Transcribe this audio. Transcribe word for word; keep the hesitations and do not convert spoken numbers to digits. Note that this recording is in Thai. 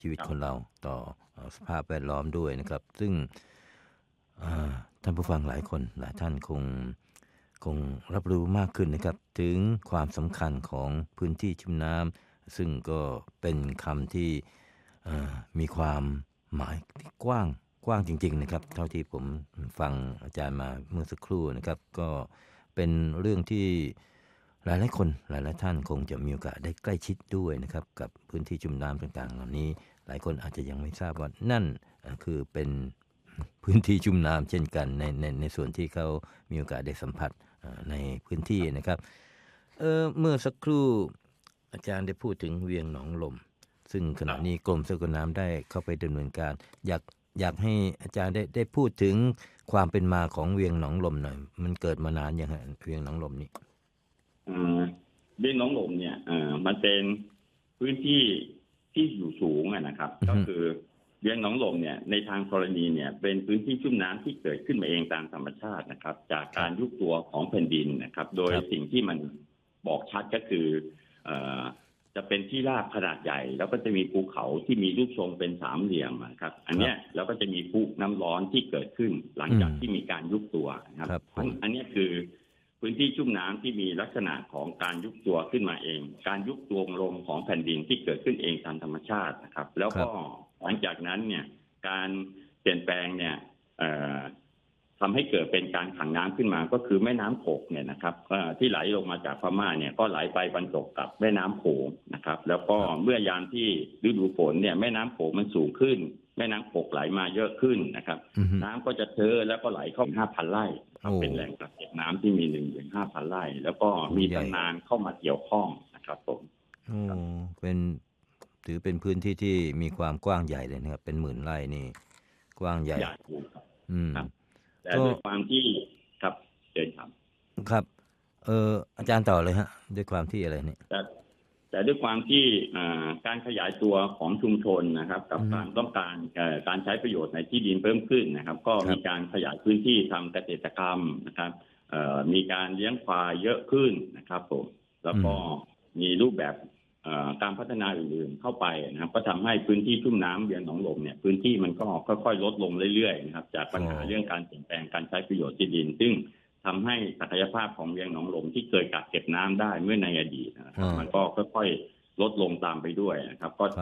ชีวิตครับคนเราต่อเอ่อสภาพแวดล้อมด้วยนะครับซึ่งอ่าท่านผู้ฟังหลายคนหลายท่านคงคงรับรู้มากขึ้นนะครับถึงความสำคัญของพื้นที่ชุ่มน้ำซึ่งก็เป็นคำที่เอ่อมีความหมายที่กว้างกว้างจริงๆนะครับเท่าที่ผมฟังอาจารย์มาเมื่อสักครู่นะครับก็เป็นเรื่องที่หลายๆคนหลายๆท่านคงจะมีโอกาสได้ใกล้ชิดด้วยนะครับกับพื้นที่ชุ่มน้ำต่างๆเหล่านี้หลายคนอาจจะยังไม่ทราบว่านั่นเอ่อคือเป็นพื้นที่ชุ่มน้ำเช่นกันในในในส่วนที่เขามีโอกาสได้สัมผัสเอ่อในพื้นที่นะครับเออเมื่อสักครู่อาจารย์ได้พูดถึงเวียงหนองลมซึ่งขณะนี้กรมสกลน้ำได้เข้าไปดำเนินการอยากอยากให้อาจารย์ได้ได้พูดถึงความเป็นมาของเวียงหนองลมหน่อยมันเกิดมานานยังฮะเวียงหนองลมนี้อ่าเบี้ยน้องลมเนี่ยเอ่อมันเป็นพื้นที่ที่อยู่สูงอะนะครับอือฮึก็คือเบี้ยน้องลมเนี่ยในทางธรณีเนี่ยเป็นพื้นที่ชุ่มน้ำที่เกิดขึ้นมาเองตามธรรมชาตินะครับจากการยุบตัวของแผ่นดินนะครับโดยครับสิ่งที่มันบอกชัดก็คือเอ่อจะเป็นที่ราบขนาดใหญ่แล้วก็จะมีภูเขาที่มีรูปทรงเป็นสามเหลี่ยมนะครับอันเนี้ยแล้วก็จะมีภูน้ำร้อนที่เกิดขึ้นหลังจากที่มีการยุบตัวนะครับครับผมอันเนี้ยคือ พื้นที่ชุ่มน้ำที่มีลักษณะของการยุบตัวขึ้นมาเอง การยุบตัวลงของแผ่นดินที่เกิดขึ้นเองตามธรรมชาตินะครับ แล้วก็หลังจากนั้นเนี่ยการเปลี่ยนแปลงเนี่ยทำให้เกิดเป็นการขังน้ำขึ้นมาก็คือแม่น้ำโขงเนี่ยนะครับที่ไหลลงมาจากพม่าเนี่ยก็ไหลไปบรรจบกับแม่น้ำโขงนะครับ แล้วก็เมื่อยามที่ฤดูฝนเนี่ยแม่น้ำโขงมันสูงขึ้นแม่น้ำโขงไหลมาเยอะขึ้นนะครับน้ำก็จะเทอะแล้วก็ไหลเข้าห้าพันไร่เป็นแหล่งกักเก็บน้ำที่มีหนึ่งถึงห้าพันไร่แล้วก็มีตำนานเข้ามาเกี่ยวข้องนะครับผมโอ้เป็นถือเป็นพื้นที่ที่มีความกว้างใหญ่เลยนะครับเป็นหมื่นไร่นี่กว้างใหญ่ใหญ่ครับอืมแต่ก็ด้วยความที่ครับเชิญครับครับเอออาจารย์ต่อเลยฮะด้วยความที่อะไรเนี่ยแต่แต่ด้วยความที่การขยายตัวของชุมชนนะครับกับอืมการต้องการการใช้ประโยชน์ในที่ดินเพิ่มขึ้นนะครับก็ครับมีการขยายพื้นที่ทำเกษตรกรรมนะครับมีการเลี้ยงควายเยอะขึ้นนะครับผมแล้วก็มีรูปแบบการพัฒนาอื่นๆเข้าไปนะครับก็ทำให้พื้นที่ชุ่มน้ำเวียงหนองลมเนี่ยพื้นที่มันก็ค่อยๆลดลงเรื่อยๆนะครับจากปัญหาเรื่องการเปลี่ยนแปลงการใช้ประโยชน์ที่ดินซึ่งทำให้ศักยภาพของเวียงหนองลมที่เคยกักเก็บน้ำได้เมื่อในอดีตนะครับมันก็ค่อยๆลดลงตามไปด้วยนะครับก็